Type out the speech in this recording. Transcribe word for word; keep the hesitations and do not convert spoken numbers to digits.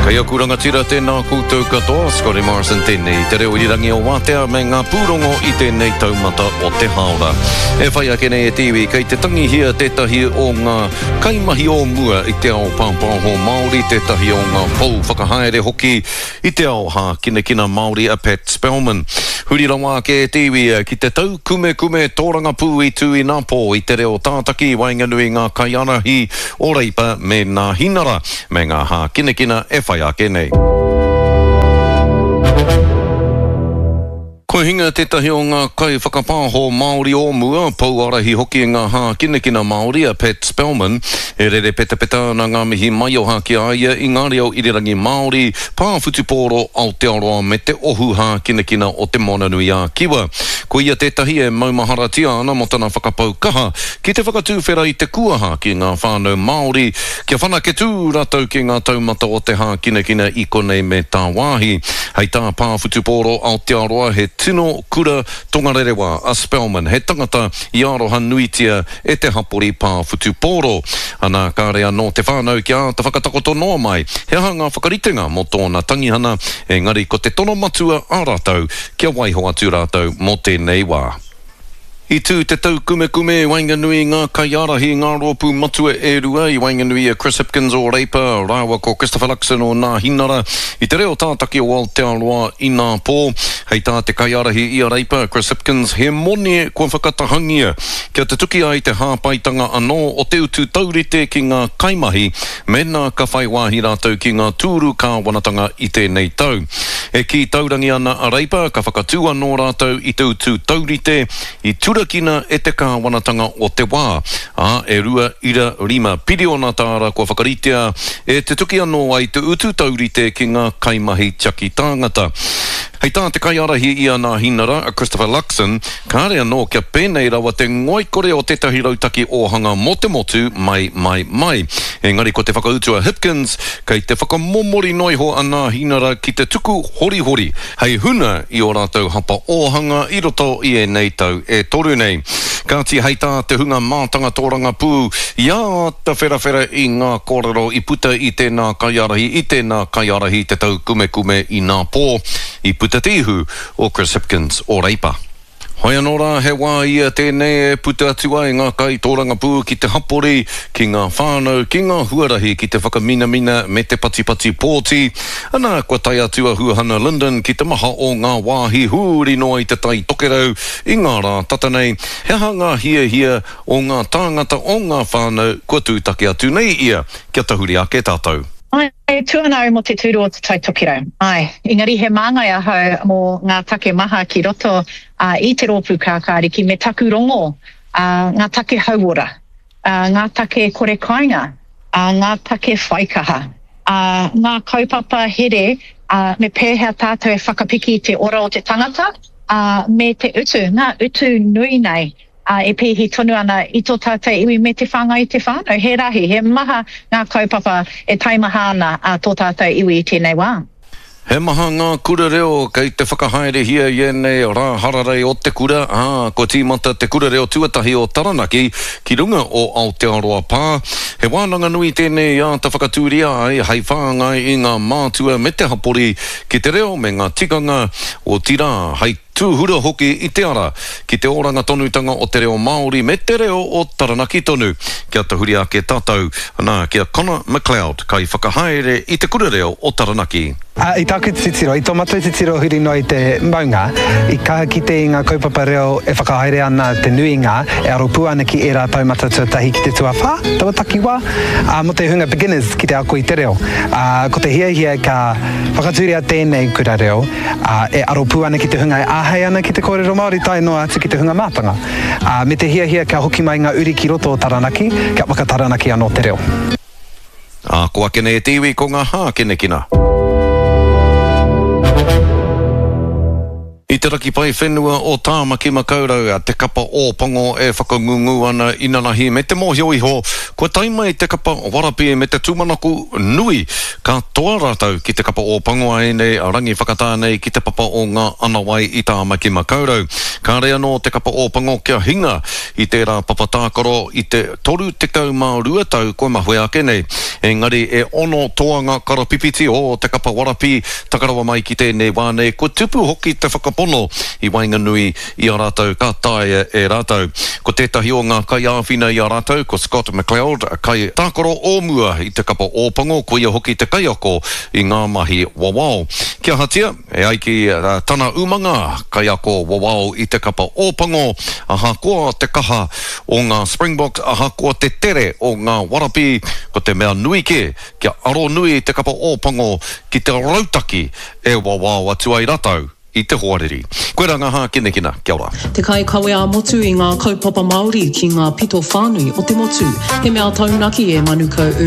Kaya kuranga tira tēnā koutou katoa, Scotty Morrison tēnei, te reo irirangi o Wātea me ngā pūrongo i tēnei taumata o te haora. E whai ake nei e tiwi, kei te tangi hia tētahi o ngā kaimahi o mua i te ao pāpāho Māori, tētahi o ngā pou whakahaere hoki i te ao ha kina kina Māori a Pat Spellman. Huri rawa ke e tiwi, ki te tau kume kume tōranga pū i tū i nā pō i te reo tātaki, wainganui ngā kaiarahi o reipa me ngā hinara, me ngā ha kina kina e whai ake nei. Ko hinga tētahi o ngā kai whakapāho Māori o mua, pauarahi hoki ngā hā kinekina Māori a Pat Spellman, e rere peta peta na ngā mihi mai o hā ki aia i ngā reo irirangi Māori, pāwhutupōro Aotearoa me te ohu hā kinekina o te monanui a Kiwa. Ko ia tētahi e maumahara tia ana mo tana whakapau kaha, ki te whakatūwhera i te kuaha ki ngā whānau Māori, kia whanaketū rātou ki ngā taumata o te hā kinekina i konei me tā wāhi. Hei tā pāwhutupōro Aotearoa he tino kura tongarerewa a Spellman, he tangata i aroha nuitia e te hapori pāwhutupōro. Ana kārea no te whānau ki a te whakatakoto noa mai, he hanga whakaritenga mo tōna tangihana, engari ko te tono matua a rātou, kia waiho atu rātou mo tēnei wā. I tū te tau kume kume wainganui ngā kaiarahi ngā rōpū matua e rua i wainganui a Chris Hipkins o Reipa, rāua ko Christopher Luxon o Ngā Hinara, i te reo tātaki o Aotearoa i Ngā Pō, hei tā te kaiarahi i a Reipa, Chris Hipkins, he mone kua whakatahangia, kia te tuki ai te hāpaitanga anō o te utu taurite ki ngā kaimahi, mena ka whai wāhi rātou ki ngā tūru kāwanatanga i tēnei tau. E ki taurangi ana a Reipa, ka whakatū anō rātou i te utu taurite, i tura kina e te kāwanatanga o te wā. A, e rua ira rima piriona tāra kua whakaritea e te tuki anō ai te utu taurite ki ngā kaimahi tiaki tāngata. Hei tā te kaiarahi i a Ngā Hinara, a Christopher Luxon, kāre anō kia pēnei rawa te ngoikore o tētahi rautaki o hanga mo te motu mai mai mai. Engari ko te whakautu a Hipkins, kei te whakamomori noiho a Ngā Hinara ki te tuku hori hori. Hei huna i o rātou hapa ohanga i roto i e nei tau e toru nei. Kāti hei tā te hunga mātanga tōranga pū, ia ta whera whera i ngā kōrero i puta i tēnā kaiarahi, i tēnā kaiarahi te tau kume kume i Ngā Pō, i puta te ihu o Chris Hipkins o Reipa. Hoi anō rā, he wā ia tēnei e puta atua i ngā kai tōranga pū ki te hapori, ki ngā whānau, ki ngā huarahi, ki te whakamina mina me te pati pati pōti. Ana kua tai atua Huahana Linden ki te maha o ngā wāhi huri noa i te tai tokerau i ngā rā tatanei. He hanga hia hia o ngā tāngata o ngā whānau kua tūtaki atu nei ia, kia tahuri ake tātou. Ai, tuanau mo te tūro o te tai tokirau. Ai, ingari he māngai ahau mo ngā take maha ki roto uh, i te rōpū kākāriki me taku rongo, uh, ngā take hauora, uh, ngā take kore kainga, uh, ngā take whaikaha, uh, ngā kaupapa here uh, me pēhea tātou e whakapiki te ora o te tangata, uh, me te utu, ngā utu nui nei, Uh, e pēhi tonu ana i tō tātou iwi me te whanga i te whānau. He rahi, he maha ngā kaupapa e taimaha ana a tō tātou iwi i tēnei wā. He maha ngā kura reo, kei te whakahaere hia i enei rā hararei o te kura, ah, ko tīmata te kura reo tuatahi o Taranaki, ki runga o Aotearoa pā. He wānanga nui tēnei a te whakatūria ai, hei whāngai i ngā mātua me te hapori, ki te reo me ngā tikanga o tira, hei tūhura hoki i te ara, ki te oranga tonutanga o te reo Māori me te reo o Taranaki tonu. Kia tahuri ake tātou, ana kia Connor McLeod, kai whakahaere i te kura reo o Taranaki. Uh, I tāku te titiro, i tō matua te titiro huri no i te maunga, i ka ki te ngā kaupapa reo e whakahaere ana te nuinga, e aro pū ana ki e rā taumata tuatahi ki te tuawha, tawataki wā, uh, mo te hunga beginners ki te ako i te reo. Uh, ko te hia hia ka whakatūria tēnei kura reo, uh, e aro pū ana ki te hunga e ahai ana ki te kōrero Māori tai noa atu ki te hunga mātanga. Uh, me te hia hia ka hoki mai ngā uri ki roto o Taranaki, kia wakataranaki anō te reo. A ko akene e tiwi ko ngā hā kene kina. I te raki pai whenua o Tāmaki Makaurau, a te kapa o Pongo e whakangungu ana inanahi me te mōhio iho. Ko taima i te kapa warapi me te tūmanaku nui. Ka toa rātau ki te kapa o Pongo ai nei, a rangi whakatānei ki te papa o ngā anawai i Tāmaki Makaurau. Ka rea no te kapa o Pongo kia hinga i tērā papatākaro i te toru te kau mā rua tau koe mahui ake nei. Engari e ono toanga karapipiti o te kapa warapi takarawa mai ki tēnei wānei. Ko tupu hoki te whakapono i Wainganui i a rātau ka tae e rātau. Ko tētahi o ngā kai āwhina i a rātau, ko Scott McLeod, kai tākaro ōmua i te kapa o Pongo, ko ia hoki te kaiako i ngā mahi wawao. Kia hatia, e ai ki uh, tana umanga kaiako wawao i te kapa o Pongo, aha koa te kaha o ngā Springboks, aha koa te tere o ngā warapi, ko te mea nui ke, kia aro nui te kapa o Pongo, ki te rautaki e wawao atu ai ratau i te hoariri. Koe rā ngā hā kine kina, kia ora. Te kai kawe a motu i ngā kaupapa Māori ki ngā pito whānui o te motu. He mea taunaki e manukau